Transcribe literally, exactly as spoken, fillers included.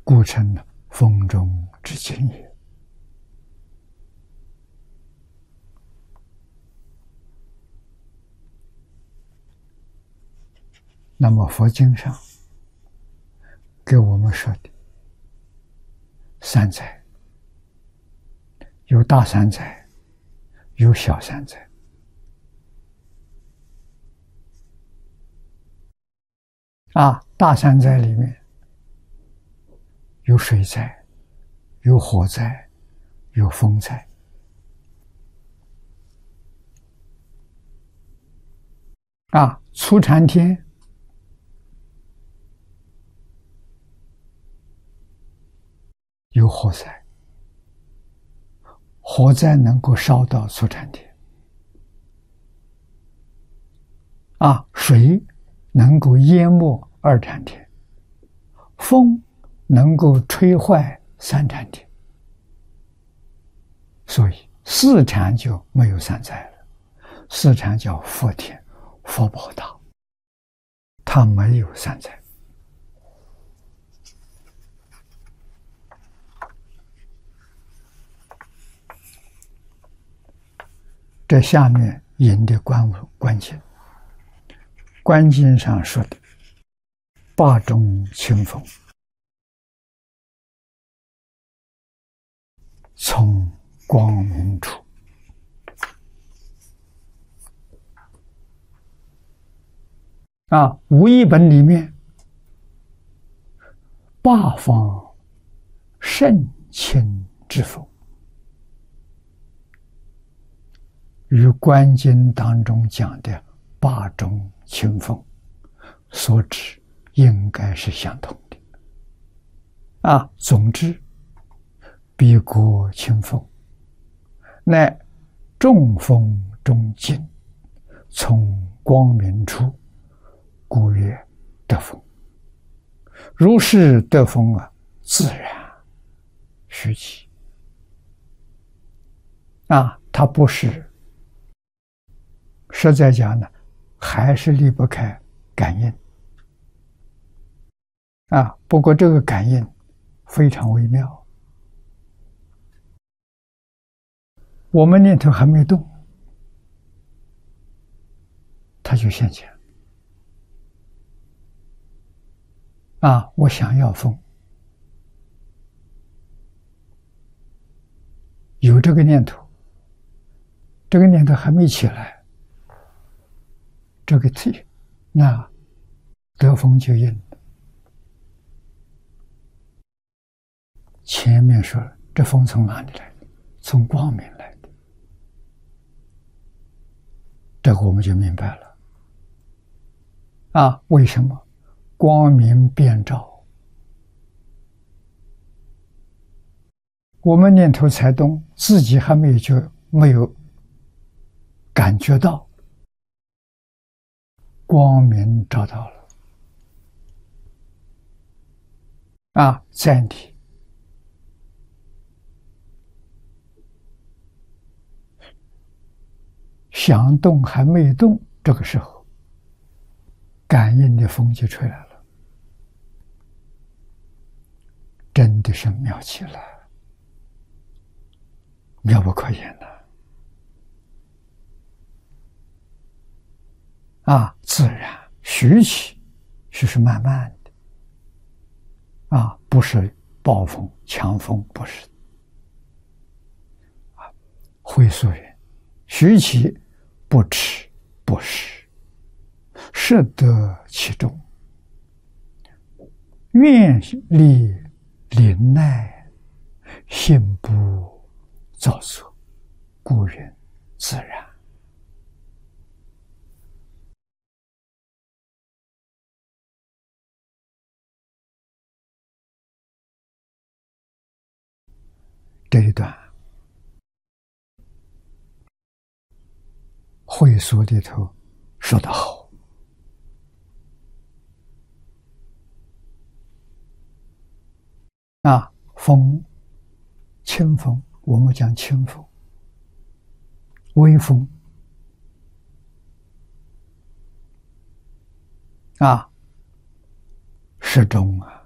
故称风中之精也。那么佛经上给我们说的三灾，有大三灾，有小三灾。啊，大三灾里面有水灾，有火灾，有风灾。啊，出禅天有火灾，火灾能够烧到出禅天。啊，水能够淹没二禅天，风能够吹坏三禅天，所以四禅就没有三灾了。四禅叫福天，福报大，它没有三灾。这下面引的观观经，观经上说的八种清风，从光明处。啊，无义本里面八方圣清之风，与观经当中讲的八种清风所指应该是相同的。啊，总之，彼国清风，乃众风中精，从光明处，故曰得风。如是得风啊，自然虚起。啊，它不是，实在讲呢，还是离不开感应。啊，不过这个感应非常微妙，我们念头还没动，它就现前。啊，我想要风，有这个念头，这个念头还没起来，这个题，那得风就应了。前面说了，这风从哪里来的？从光明来的，这个我们就明白了。啊，为什么？光明遍照，我们念头才动，自己还没有觉，没有感觉到，光明照到了。啊，在你想动还没动，这个时候，感应的风就吹来了。真的是妙极了，妙不可言了。啊，自然徐起，徐是慢慢的。啊，不是暴风、强风，不是。啊，会所人，徐起不迟不时，适得其中，愿力临耐，心不造作，故人自然。这一段会所里头说得好。啊，风，清风，我们讲清风，微风。啊，适中啊。